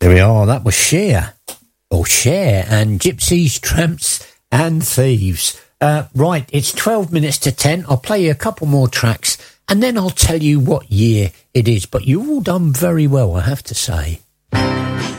There we are. That was Cher, and Gypsies, Tramps and Thieves. Right, it's 12 minutes to 10. I'll play you a couple more tracks and then I'll tell you what year it is. But you've all done very well, I have to say.